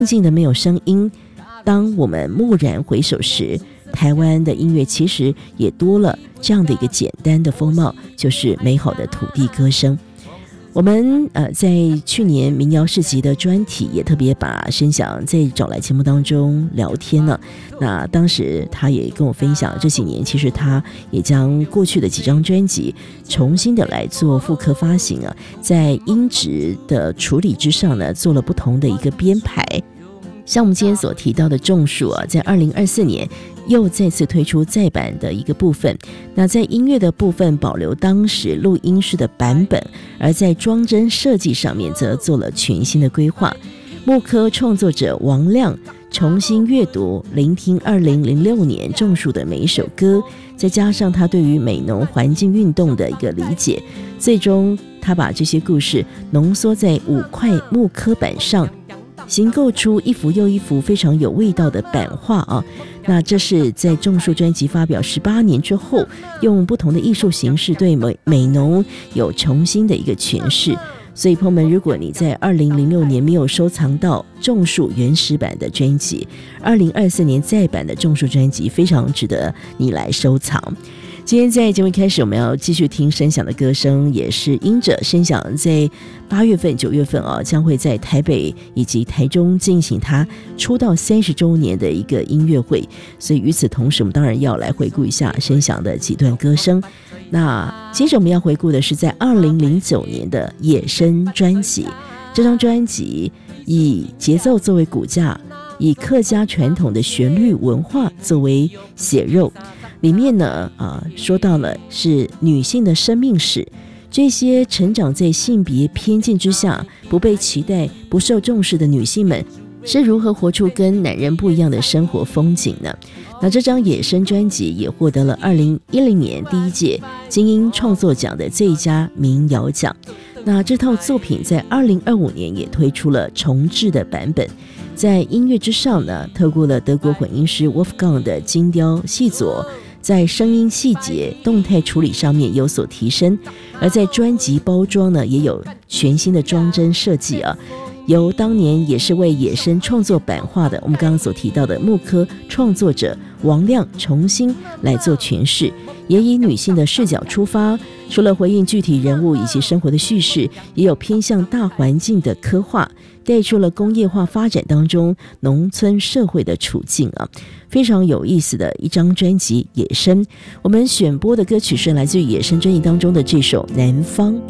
静静的没有声音。当我们蓦然回首时，台湾的音乐其实也多了这样的一个简单的风貌，就是美好的土地歌声。我们在去年民谣市集的专题也特别把申祥在找来节目当中聊天了。那当时他也跟我分享，这几年其实他也将过去的几张专辑重新的来做复刻发行啊，在音质的处理之上呢，做了不同的一个编排。像我们今天所提到的种树啊，在2024年又再次推出再版的一个部分。那在音乐的部分保留当时录音室的版本，而在装帧设计上面则做了全新的规划。木刻创作者王亮重新阅读聆听2006年种树的每一首歌，再加上他对于美浓环境运动的一个理解，最终他把这些故事浓缩在5块木刻板上，形构出一幅又一幅非常有味道的版画啊。那这是在种树专辑发表18年之后，用不同的艺术形式对美浓有重新的一个诠释。所以朋友们，如果你在2006年没有收藏到种树原始版的专辑，2024年再版的种树专辑非常值得你来收藏。今天在节目一开始，我们要继续听申祥的歌声，也是因着申祥在8月份、9月份将会在台北以及台中进行他出道30周年的一个音乐会，所以与此同时，我们当然要来回顾一下申祥的几段歌声。那接着我们要回顾的是在2009年的《野生》专辑，这张专辑以节奏作为骨架，以客家传统的旋律文化作为血肉。里面呢说到了是女性的生命史，这些成长在性别偏见之下，不被期待、不受重视的女性们是如何活出跟男人不一样的生活风景呢？那这张《野生》专辑也获得了2010年第1届金音创作奖的最佳民谣奖。那这套作品在2025年也推出了重制的版本。在音乐之上呢，透过了德国混音师 Wolfgang 的精雕细琢，在声音细节、动态处理上面有所提升，而在专辑包装呢，也有全新的装帧设计啊。由当年也是为野生创作版画的我们刚刚所提到的木刻创作者王亮重新来做诠释，也以女性的视角出发，除了回应具体人物以及生活的叙事，也有偏向大环境的刻画，带出了工业化发展当中农村社会的处境啊，非常有意思的一张专辑《野生》。我们选播的歌曲是来自于《野生》专辑当中的这首《南方》。